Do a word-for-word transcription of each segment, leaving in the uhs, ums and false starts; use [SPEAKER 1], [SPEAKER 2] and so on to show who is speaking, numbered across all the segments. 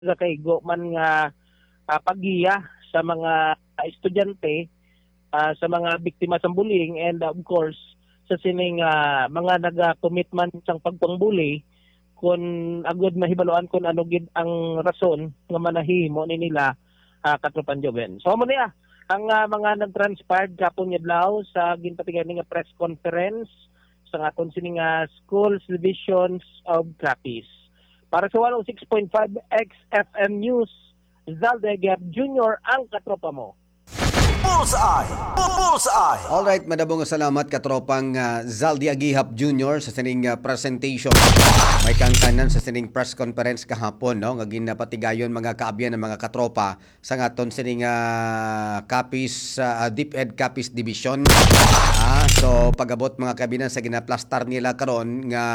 [SPEAKER 1] sa kaygo man nga ah, paggiya sa mga estudyante, ah, sa mga biktima sa bullying, and of course sa sining ah, mga naga-commitment sang pagpangbuli kung agud mahibaluan kung ano gid ang rason nga manahimo ni nila ah, Katropan Joven. So mo niya ang ah, mga nag-transpired kapon adlaw sa ginpatigan nga press conference sa aton sining nga schools divisions of Capiz. Para sa one oh six point five X F M News, Zalde Gap Junior ang katropa mo.
[SPEAKER 2] Bullseye! Bullseye!
[SPEAKER 3] Alright, madabong salamat katropang uh, Zaldi Agihap Junior sa sining uh, presentation. May kangkanan sa sining press conference kahapon, no? Nga ginapatigayon mga kaabyan ng mga katropa sa ngaton sining uh, Capiz, uh, DepEd Capiz Division. Ah, so pagabot mga kabinan sa ginaplastar nila karon nga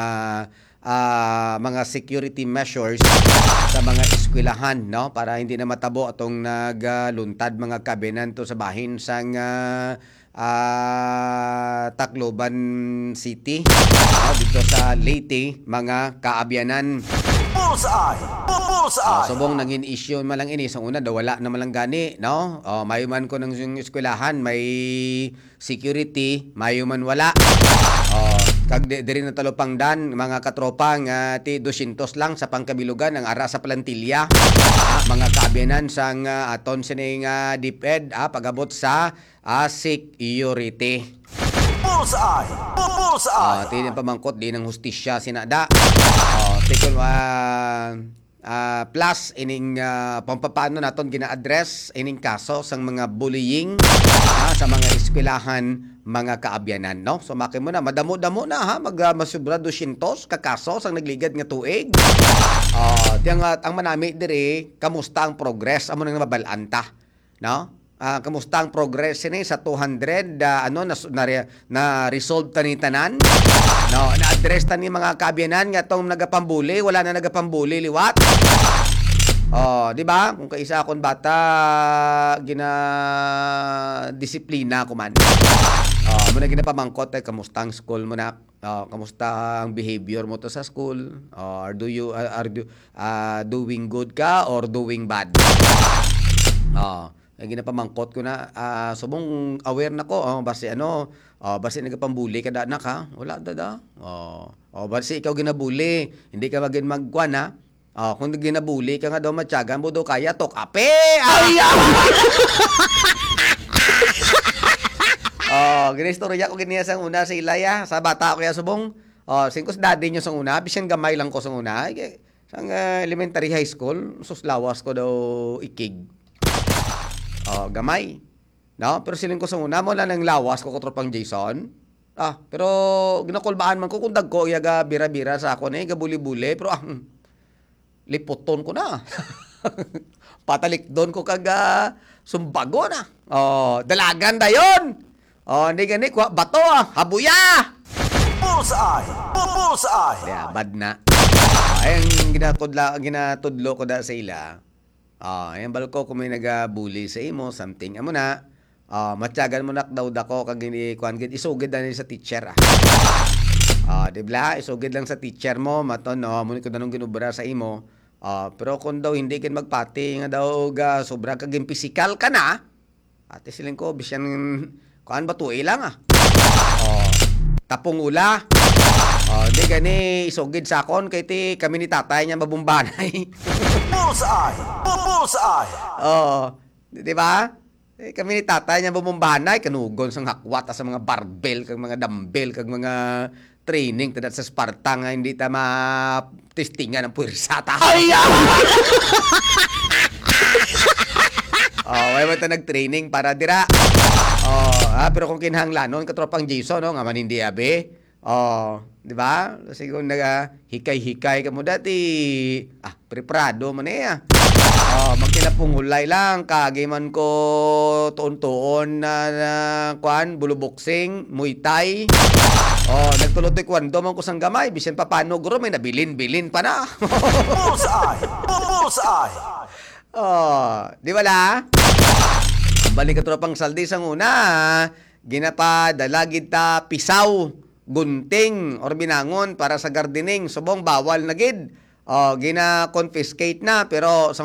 [SPEAKER 3] uh, mga security measures sa mga eskwelahan, no, para hindi na matabo atong nagluntad mga kabinan to sa bahin sang uh, uh, Tacloban City, no, dito sa Leyte mga kaabyanan.
[SPEAKER 2] Bullseye! Bullseye!
[SPEAKER 3] Uh, subong naging issue man lang ini sa una daw wala na malang gani, no? Oh, mayo man ko ng eskwelahan may security, mayo man wala. Oh, kag di, diri na talopangdan mga katropa nga ti two hundred lang sa pangkabilugan ang ara sa plantilla. Ah, mga kaabyanan sang uh, aton sining uh, DepEd ah, pagabot sa uh, security.
[SPEAKER 2] Bullseye! Bullseye!
[SPEAKER 3] Uh, tinin pamangkot di ng hustisya sinada. Oh, tikon uh, uh, plus ining uh, pampapano naton gina-address ining kaso sang mga bullying uh, sa mga eskwelahan mga kaabyanan, no? So maki mo na madamo-damo na ha mag uh, masubra two hundred ka kaso sang nagligad nga tuig. Oh, tiyang uh, ang manami diri kamusta ang progress amo nang mabalanta, no? Uh, kamusta ang progress ni sa two hundred uh, ano na, na, na resolve tani tanan, no, na-address tani mga kaabyanan nga tong nagapambuli wala na nagapambuli liwat. Oh, di ba? Kung kaisa akong bata gina disiplina ko man. Oh, mo na ginapamangkot ay kamusta ang school mo na? Oh, kamusta ang behavior mo to sa school? Oh, are do you uh, are do, uh, doing good ka or doing bad? Oh, ay ginapamangkot ko na uh, subong aware na ko oh, base ano oh, base nagapambuli ka da anak ha wala dada oh oh base ikaw ginabuli hindi ka magin magkuan ha oh kung ginabuli ka nga daw matyagan mo daw kaya to kape ay oh ginistorya ko giniya sang una sa ilaya sa bata ko kaya subong oh singkos daddy nyo sang una bisan gamay lang ko sang una ay, sang uh, elementary high school suslawas ko daw ikig. Oh, gamay. No, pero siling ko sa una mo lang ng lawas ko kotropang Jason. Ah, pero ginakulbaan man ko kung dagko yaga bira-bira sa ako ni gabuli-buli pero ah, lipoton ko na. Patalik doon ko kaga sumbago na. Oh, dalagan dayon. Oh, hindi gani ko bato ah, habuya.
[SPEAKER 2] Bullseye! Bullseye!
[SPEAKER 3] Yeah, bad na. Ay, ang ginatudla ginatudlo ko da sa ila. Ah, uh, ayan balo ko kung may nagabuli sa imo something amo na. Ah, uh, matyagan mo nak daw dako kag ini kuan gid isugid na sa teacher ah. Ah, uh, di ba? Isugid lang sa teacher mo maton no, mo ko danong ginubra sa imo. Ah, uh, pero kung daw hindi kin magpati nga daw ga sobra kag physical ka na. Ate siling ko bisyan kuan ba tuwi lang ah. Oh, tapong ula. Oh, di gani isugid sa akon kay ti kami ni tatay niya mabumbanay.
[SPEAKER 2] Bullseye! Bullseye!
[SPEAKER 3] Oh, di ba? Eh, kami ni tatay niya bumumbanay kanugon sang hakwat sa mga barbell kag mga dumbbell kag mga training tadat sa Sparta nga hindi ta ma-testingan ng puwersa ta. Ay! Oh, way man ta nag-training para dira. Oh, ah, pero kung kinahanglanon katropang Jason no nga man hindi abe. Oh, di ba? Siguro naga hikay-hikay ka mo dati. Ah, preparado man eh. Oh, magkinapungulay lang kagi man ko tuon-tuon na, na kuan buluboxing, muay thai. Oh, nagtuloy kwando man ko sang gamay bisan pa paano guro may nabilin-bilin pa na.
[SPEAKER 2] Bullseye! Bullseye!
[SPEAKER 3] Oh, di wala? Balik ka tropang saldi sang una. Ginapa dalagid ta pisaw gunting or binangon para sa gardening subong bawal na gid. Oh, gina-confiscate na pero sa